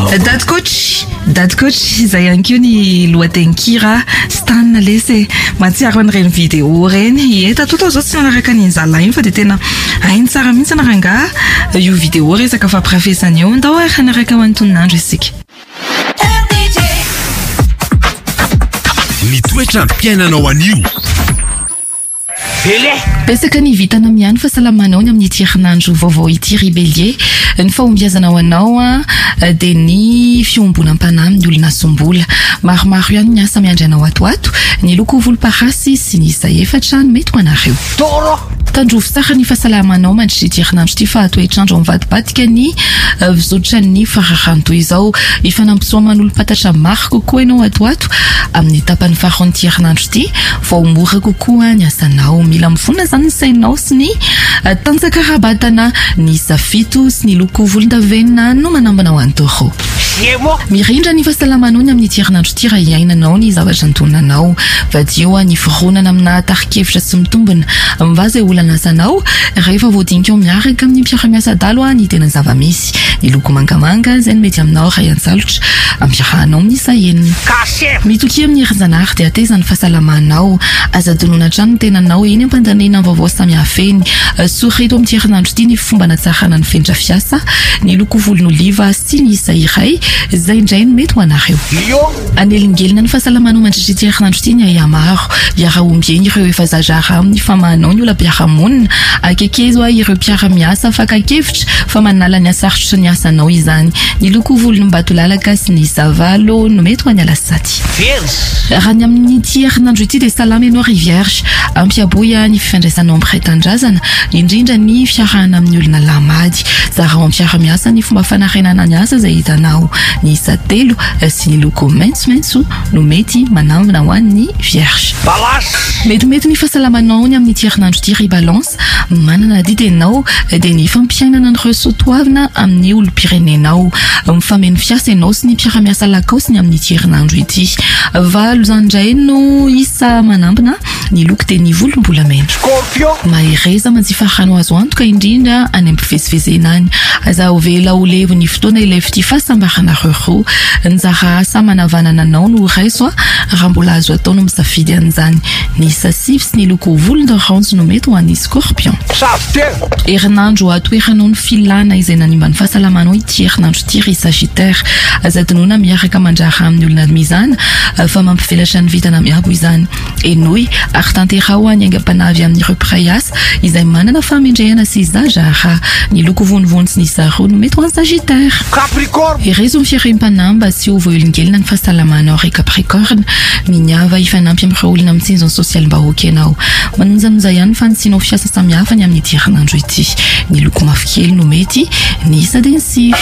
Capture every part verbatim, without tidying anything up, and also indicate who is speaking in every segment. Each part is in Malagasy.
Speaker 1: Dad coach, dad coach izay ihany koa ny lohateny Kira Stan lesy matsiaro an'ireny vidéo reny. Eta toto zao tsy manaraka ny zalainy fa dia tena hainy tsara mihitsy naranga io vidéo resaka fampiafesany eo ndao ary hanaraka mantononandro isika.
Speaker 2: Ny toetrandrom-piainanao anio.
Speaker 1: Besaka ny vitana miany fahasalamanao ny amin'ny ity herinandro vaovao ity Ry Bélier. Ny fahombiazanao anao dia ny fiombonam-panahy ny olona sombola. Maromaro ihany ny asa miandranao atoato. Ny loko volomparasy sy ny isa efatra no mety ho anareo. Tandrovo tsara ny fahasalamanao mandritra ity herinandro ity fa toetrandro mivadibadika ny fizotra ny fararano toy izao. Ifanampisoaman'olo-patatra maro kokoa ianao atoato amin'ny tapany farao n'ity herinandro ity. Vao mora kokoa ny asanao. Mila mivona zany ny sainao sy ny tanjakarabatana ny safito sy ny loko volondavenona no manambana ho an'ny toro. Mirindra ny fahasalamanao ny amin'ny herinandro ity raha iainanao ny zavatra antonanao. Vadio ny fironana amina tarikevitra sy mitombina mivaza olana asanao rehefa voadinika miaraka amin'ny mpiara-miasa dalo ny tena zava-misy. Ny loko mangamanga izay mety aminao raha iantsalotra ampiarahanao amin'ny sahenina. Mitokia amin'ny herin-janahary dia ateza ny fahasalamanao. Aza donona hatrany ny tenanao eny ampandanena vaovao samihafa eny. Soreto amin'ny herinandro ity ny fomba natsarana ny fenitra fiasa, ny loko volon'oliva sy ny isa iray izay indray no mety ho anareo. Anelingelina ny fahasalamanao mandritra ity herinandro ity ny aiamaro. Iara-ombeny ireo efa zazara amin'ny famahanao ny olam-piarahamonina. Akekezo ireo mpiara-miasa fakakevitra fa manala ny asarotra ny asanao izany. Ny loko volom-batolalaka sy ny isa valo no mety ho any alasady. Raha ny amin'ny ity herinandro ity dia salama ianao Ry Vierge. Ampiaboya ny fifandraisanao amin'ny tanindrazana, indrindra ny fiarahana amin'ny olona lamady. Zarao ampiara-miasa ny fomba fanarenana ny asa izay hitanao. Ny isa telo sy ny loko maitsomaitso no mety manambina ho an'ny Vierge. Metimety ny fahasalamanao ny amin'ny herinandro ity Ry Balance. Manana didy ianao dia ny fampiainana ny soatoavina amin'ny olom-pirenenao. Mifameno fiasa ianao sy ny mpiara-miasa lakaosy ny amin'ny herinandro ity. Valo izany indray no isa manambina ny loko dia ny volom-bolamena. Mahireza manjifarano azo antoka indrindra any am-pivezivezena any. Aza ho vela ho levo ny fotoana ilay fity fahasambarana roa. Nizara asa manavanana anao no raiso raha mbola azo atao no misafidy an'izany. Ny isa sivy sy ny loko volondaranjo no mety ho an'ny Scorpion. Herinandro atoeranao ny filana izay nanimba ny fahasalamanao ity herinandro ity Ry Sagittaire. Aza donona miaraka mandrara amin'ny olona mizana fa mampivelatra ny vitana miabo izany. Enoy ary tanterao ny aingam-panavy amin'ireo mpiray asa izay manana famendrehana sy zazara. Ny loko vonivony sy ny isa roa no mety ho an'ny Sagittaire. Erezo ny fiarem-panamba sy ho voelingelina ny fahasalamanao Ry Capricorne. Miniava ifanampy amin'ireo olona mitsinjo sosialy mbahoaka ianao. Manonjanonja ihany fanitsinao fiasa samihafa ny amin'ny ity herinandro ity. Ny loko mavokely no mety ny isa dia ny sivy.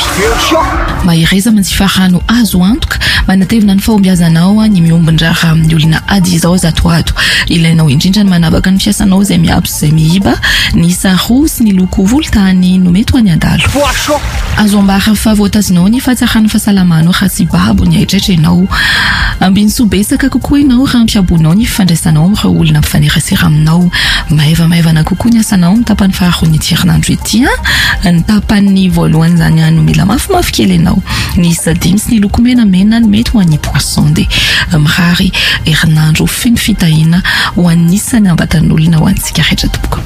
Speaker 1: Mahireza manjifarano azo antoka manatevina ny fahombiazanao ny miombin-draha amin'ny olona ady izao zatoato. Ilainao indrindra ny manavaka ny fiasanao izay miabo sy izay mihiba. Ny isa roa sy ny loko volontany no mety ho any andalo. Azo ambara fa voatazinao ny fahatsarany fahasalamanao raha tsy babo ny aidraitra ianao. Ambiny sobesaka kokoa ianao raha ampiabonao ny fifandraisanao amin'ireo olona mifanerasera aminao. Maivamaivana kokoa ny asanao ny tapany faharoa ny herinandro ity. Ny tapany voalohany izany ihany no mila mafimafy kely ianao. Ny isa dimy sy ny loko menamena no mety ho an'ny Poisson dia mirary herinandro feno fitahiana ho an'isany ambatan'olona ho antsika rehetra tompoko.